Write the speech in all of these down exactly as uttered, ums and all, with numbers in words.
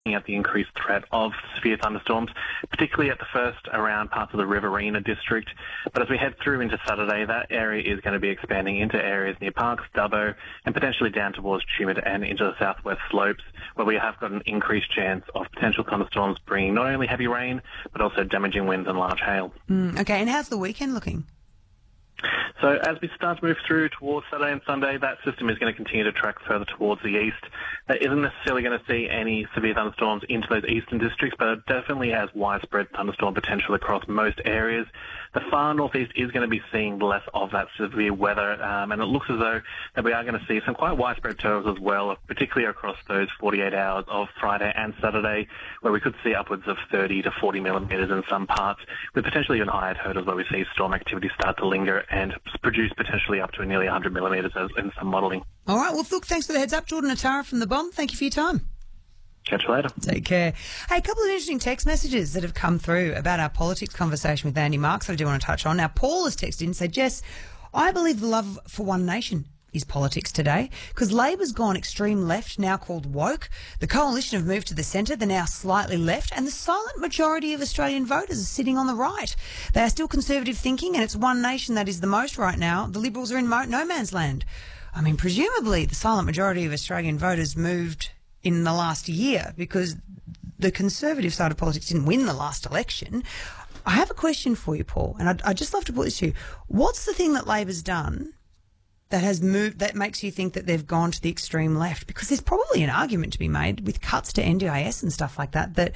at the increased threat of severe thunderstorms, particularly at the first around parts of the Riverina district. But as we head through into Saturday, that area is going to be expanding into areas near Parkes, Dubbo, and potentially down towards Tumut and into the southwest slopes, where we have got an increased chance of potential thunderstorms bringing not only heavy rain, but also damaging winds and large hail. Mm, okay, and how's the weekend looking? So as we start to move through towards Saturday and Sunday, that system is going to continue to track further towards the east. That isn't necessarily going to see any severe thunderstorms into those eastern districts, but it definitely has widespread thunderstorm potential across most areas. The far northeast is going to be seeing less of that severe weather, um, and it looks as though that we are going to see some quite widespread totals as well, particularly across those forty-eight hours of Friday and Saturday, where we could see upwards of thirty to forty millimetres in some parts, with potentially even higher totals where we see storm activity start to linger and produce potentially up to nearly one hundred millimetres in some modelling. All right, well, look, thanks for the heads up, Jordan Atara from The Bomb. Thank you for your time. Catch you later. Take care. Hey, a couple of interesting text messages that have come through about our politics conversation with Andy Marks that I do want to touch on. Now, Paul has texted in and said, Jess, I believe the love for one nation is politics today because Labor's gone extreme left, now called woke. The coalition have moved to the centre, they're now slightly left, and the silent majority of Australian voters are sitting on the right. They are still conservative thinking, and it's one nation that is the most right now. The Liberals are in mo- no man's land. I mean, presumably the silent majority of Australian voters moved in the last year because the Conservative side of politics didn't win the last election. I have a question for you, Paul, and I'd, I'd just love to put this to you. What's the thing that Labor's done that has moved, that makes you think that they've gone to the extreme left? Because there's probably an argument to be made with cuts to N D I S and stuff like that, that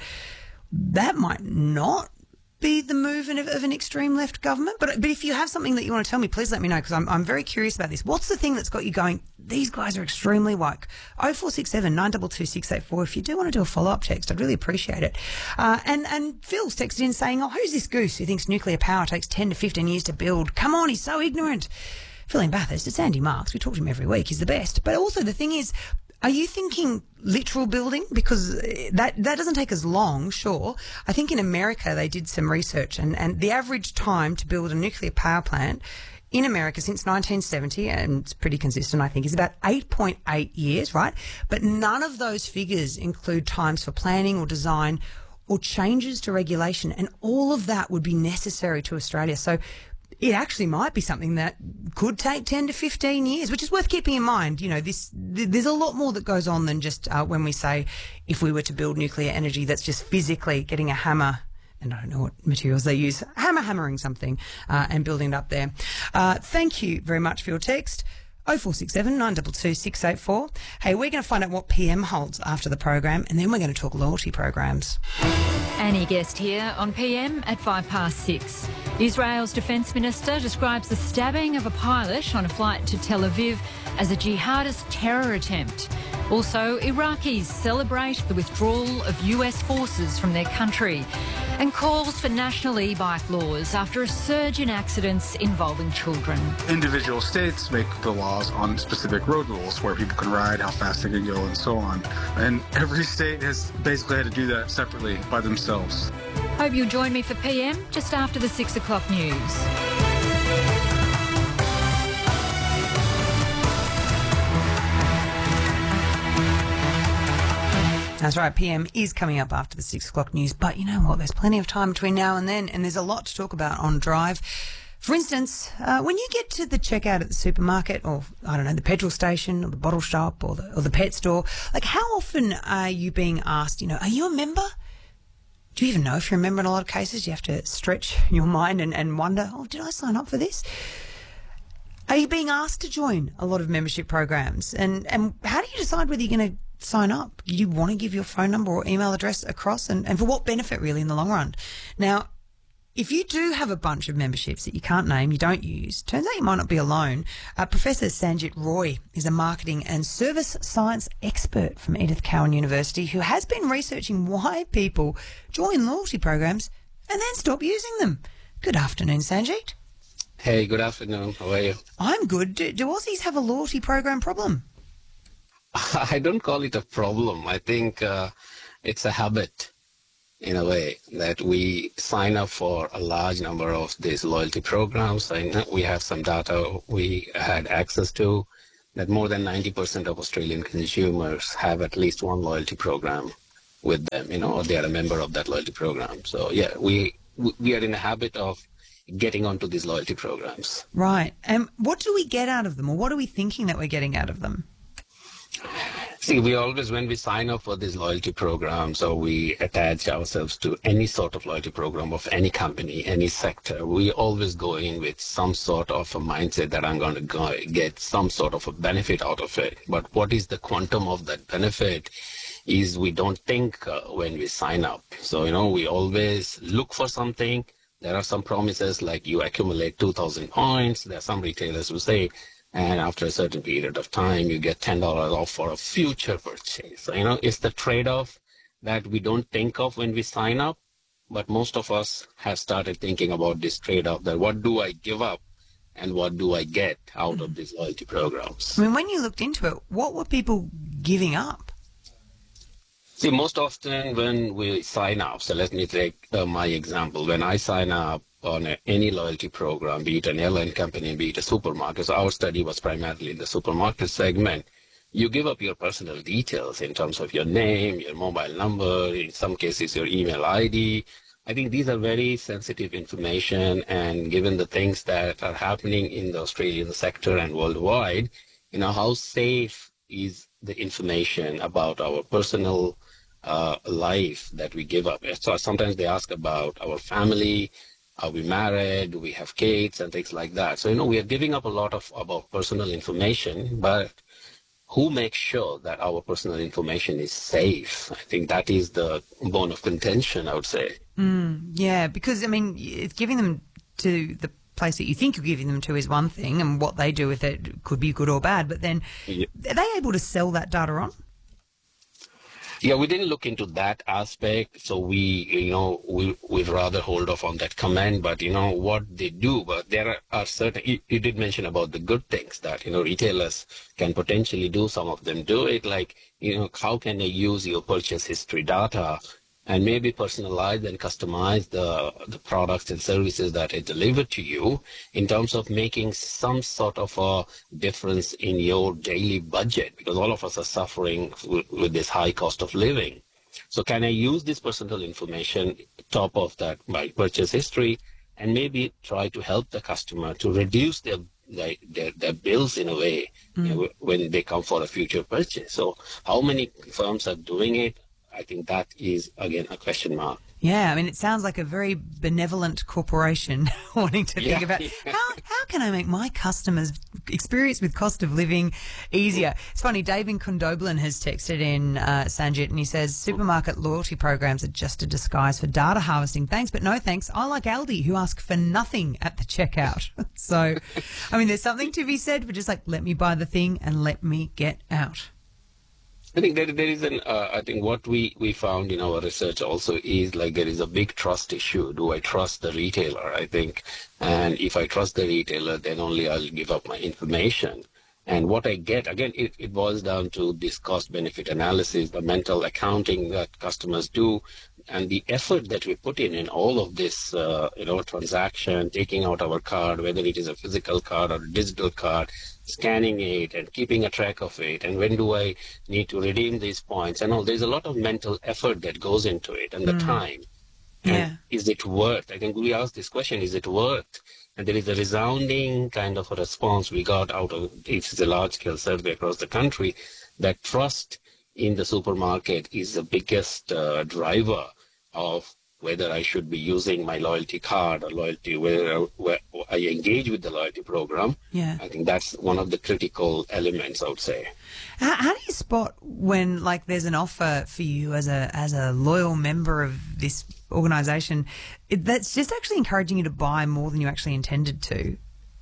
that might not be the move of, of an extreme left government. But but if you have something that you want to tell me, please let me know, because I'm, I'm very curious about this. What's the thing that's got you going, these guys are extremely woke? oh four six seven, nine two two, six eight four. If you do want to do a follow-up text, I'd really appreciate it. Uh, and, and Phil's texted in saying, oh, who's this goose who thinks nuclear power takes ten to fifteen years to build? Come on, he's so ignorant. Phil in Bathurst, it's Andy Marks. We talk to him every week. He's the best. But also the thing is, are you thinking literal building? Because that that doesn't take as long, sure. I think in America they did some research, and, and the average time to build a nuclear power plant in America since nineteen seventy, and it's pretty consistent, I think, is about eight point eight years, right? But none of those figures include times for planning or design or changes to regulation, and all of that would be necessary to Australia. So it actually might be something that could take ten to fifteen years, which is worth keeping in mind. You know, this th- there's a lot more that goes on than just uh, when we say if we were to build nuclear energy, that's just physically getting a hammer, and I don't know what materials they use, hammer hammering something uh, and building it up there. Uh, thank you very much for your text. oh four six seven, nine two two, six eight four. Hey, we're going to find out what P M holds after the program, and then we're going to talk loyalty programs. Annie Guest here on P M at five past six. Israel's Defence Minister describes the stabbing of a pilot on a flight to Tel Aviv as a jihadist terror attempt. Also, Iraqis celebrate the withdrawal of U S forces from their country, and calls for national e-bike laws after a surge in accidents involving children. Individual states make the laws on specific road rules, where people can ride, how fast they can go, and so on. And every state has basically had to do that separately by themselves. Hope you'll join me for P M just after the six o'clock news. That's right, P M is coming up after the six o'clock news, but you know what, there's plenty of time between now and then, and there's a lot to talk about on Drive. For instance, uh, when you get to the checkout at the supermarket, or, I don't know, the petrol station, or the bottle shop, or the, or the pet store, like, how often are you being asked, you know, are you a member? Do you even know if you're a member in a lot of cases? You have to stretch your mind and, and wonder, oh, did I sign up for this? Are you being asked to join a lot of membership programs? And, and how do you decide whether you're going to sign up? Do you want to give your phone number or email address across? And, and for what benefit, really, in the long run? Now, if you do have a bunch of memberships that you can't name, you don't use, turns out you might not be alone. Uh, Professor Sanjit Roy is a marketing and service science expert from Edith Cowan University who has been researching why people join loyalty programs and then stop using them. Good afternoon, Sanjit. Hey, good afternoon. How are you? I'm good. Do, do Aussies have a loyalty program problem? I don't call it a problem. I think uh, it's a habit, in a way, that we sign up for a large number of these loyalty programs. And we have some data we had access to that more than ninety percent of Australian consumers have at least one loyalty program. with them, you know, or they are a member of that loyalty program. So yeah, we we are in a habit of getting onto these loyalty programs. Right. And what do we get out of them, or what are we thinking that we're getting out of them? See, we always, when we sign up for these loyalty programs or we attach ourselves to any sort of loyalty program of any company, any sector, we always go in with some sort of a mindset that I'm going to go get some sort of a benefit out of it. But what is the quantum of that benefit is we don't think uh, when we sign up. So, you know, we always look for something. There are some promises like you accumulate two thousand points. There are some retailers who say, and after a certain period of time, you get ten dollars off for a future purchase. So, you know, it's the trade-off that we don't think of when we sign up, but most of us have started thinking about this trade-off, that what do I give up and what do I get out of these loyalty programs? I mean, when you looked into it, what were people giving up? See, most often when we sign up, so let me take uh, my example. When I sign up on a, any loyalty program, be it an airline company, be it a supermarket, so our study was primarily in the supermarket segment, you give up your personal details in terms of your name, your mobile number, in some cases your email I D. I think these are very sensitive information, and given the things that are happening in the Australian sector and worldwide, you know, how safe is the information about our personal uh, life that we give up? So sometimes they ask about our family, are we married, do we have kids, and things like that. So, you know, we are giving up a lot of about personal information, but who makes sure that our personal information is safe? I think that is the bone of contention, I would say. Mm, yeah, because, I mean, it's giving them to the place that you think you're giving them to is one thing, and what they do with it could be good or bad, but then yeah. Are they able to sell that data on? Yeah, we didn't look into that aspect, so we, you know, we, we'd rather hold off on that comment, but, you know, what they do, but there are, are certain, you, you did mention about the good things that, you know, retailers can potentially do, some of them do it, like, you know, how can they use your purchase history data and maybe personalize and customize the, the products and services that are delivered to you in terms of making some sort of a difference in your daily budget, because all of us are suffering with, with this high cost of living. So can I use this personal information top of that, my purchase history, and maybe try to help the customer to reduce their their, their, their bills in a way mm. you know, when they come for a future purchase. So how many firms are doing it? I think that is, again, a question mark. Yeah, I mean, it sounds like a very benevolent corporation wanting to yeah, think about yeah. how how can I make my customers' experience with cost of living easier. It's funny, David Condoblin has texted in, uh, Sanjit, and he says, supermarket loyalty programs are just a disguise for data harvesting. Thanks, but no thanks. I like Aldi, who ask for nothing at the checkout. So, I mean, there's something to be said for just like, let me buy the thing and let me get out. I think there, there is an, uh, I think what we, we found in our research also is like there is a big trust issue. Do I trust the retailer? I think, and if I trust the retailer, then only I'll give up my information. And what I get, again, it, it boils down to this cost-benefit analysis, the mental accounting that customers do, and the effort that we put in in all of this, uh, you know, transaction, taking out our card, whether it is a physical card or a digital card, scanning it and keeping a track of it, and when do I need to redeem these points, and all. There's a lot of mental effort that goes into it, and the mm. time. And yeah. is it worth? I think we asked this question: is it worth? And there is a resounding kind of a response we got out of it's a large-scale survey across the country that trust in the supermarket is the biggest uh, driver of whether I should be using my loyalty card or loyalty, whether where I engage with the loyalty program. Yeah. I think that's one of the critical elements, I would say. How, how do you spot when, like, there's an offer for you as a as a loyal member of this organisation it, that's just actually encouraging you to buy more than you actually intended to?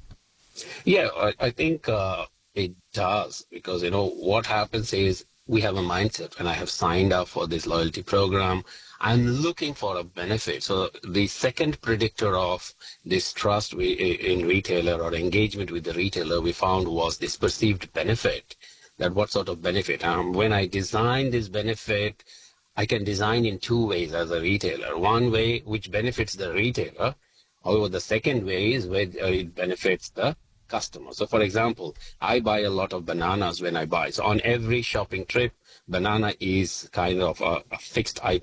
Yeah, I, I think uh, it does, because, you know, what happens is we have a mindset. When I have signed up for this loyalty program, I'm looking for a benefit. So the second predictor of this trust we, in retailer or engagement with the retailer we found was this perceived benefit. That what sort of benefit? Um, when I design this benefit, I can design in two ways as a retailer. One way which benefits the retailer. However, the second way is where it benefits the customer. So, for example, I buy a lot of bananas when I buy. So on every shopping trip, banana is kind of a, a fixed item